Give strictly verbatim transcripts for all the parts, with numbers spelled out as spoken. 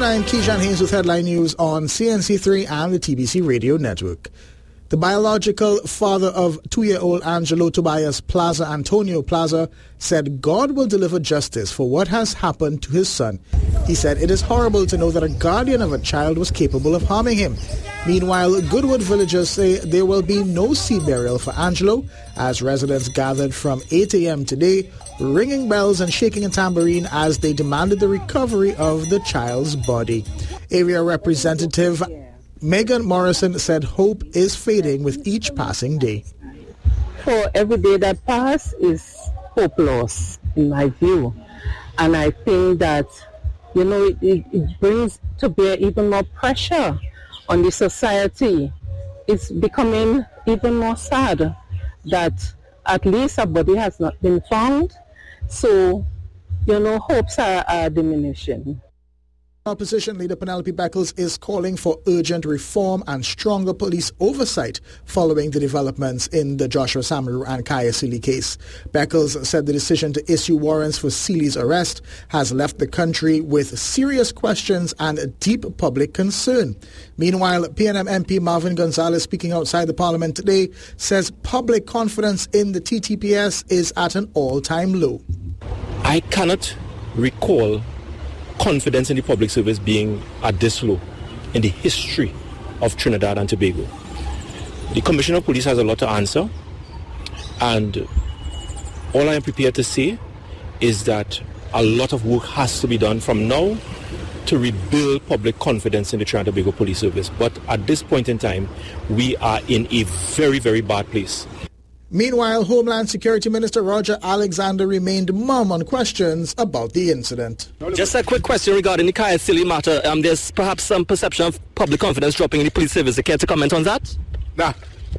I'm Keyshawn Haynes with Headline News on C N C three and the T B C Radio Network. The biological father of two-year-old Angelo Tobias Plaza, Antonio Plaza, said God will deliver justice for what has happened to his son. He said it is horrible to know that a guardian of a child was capable of harming him. Meanwhile, Goodwood villagers say there will be no sea burial for Angelo as residents gathered from eight a.m. today, ringing bells and shaking a tambourine as they demanded the recovery of the child's body. Area Representative Megan Morrison said hope is fading with each passing day. For every day that passes is hope loss, in my view. And I think that, you know, it, it brings to bear even more pressure on the society. It's becoming even more sad that at least a body has not been found. So, you know, hopes are, are diminishing. Opposition leader Penelope Beckles is calling for urgent reform and stronger police oversight following the developments in the Joshua Samaru and Kaya Sealy case. Beckles said the decision to issue warrants for Sealy's arrest has left the country with serious questions and deep public concern. Meanwhile, P N M M P Marvin Gonzalez, speaking outside the parliament today, says public confidence in the T T P S is at an all-time low. I cannot recall confidence in the public service being at this low in the history of Trinidad and Tobago. The Commissioner of Police has a lot to answer, and all I am prepared to say is that a lot of work has to be done from now to rebuild public confidence in the Trinidad and Tobago Police Service. But at this point in time, we are in a very, very bad place. Meanwhile, Homeland Security Minister Roger Alexander remained mum on questions about the incident. Just a quick question regarding the Kaya Sealy matter. Um, there's perhaps some perception of public confidence dropping in the police service. Care to comment on that? Nah.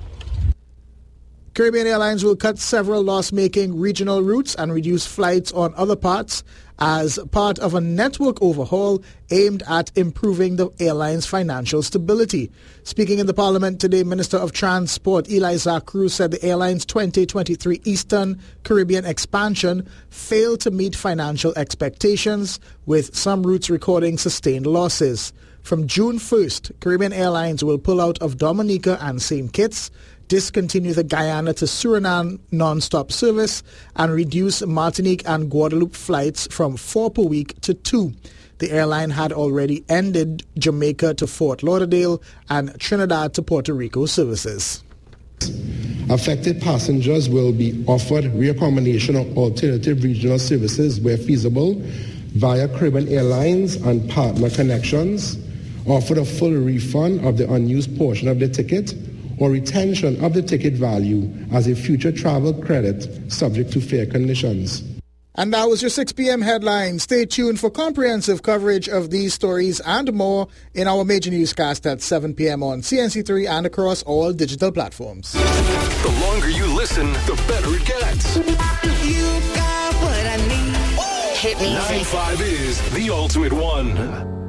Caribbean Airlines will cut several loss-making regional routes and reduce flights on other parts as part of a network overhaul aimed at improving the airline's financial stability. Speaking in the Parliament today, Minister of Transport Eli Zakru said the airline's twenty twenty-three Eastern Caribbean expansion failed to meet financial expectations, with some routes recording sustained losses. From June first, Caribbean Airlines will pull out of Dominica and Saint Kitts, discontinue the Guyana to Suriname non-stop service, and reduce Martinique and Guadeloupe flights from four per week to two. The airline had already ended Jamaica to Fort Lauderdale and Trinidad to Puerto Rico services. Affected passengers will be offered reaccommodation of alternative regional services where feasible via Caribbean Airlines and partner connections, offered a full refund of the unused portion of the ticket, or retention of the ticket value as a future travel credit subject to fair conditions. And that was your six p.m. headline. Stay tuned for comprehensive coverage of these stories and more in our major newscast at seven p.m. on C N C three and across all digital platforms. The longer you listen, the better it gets. You got what I need. Hit me. ninety-five is the ultimate one.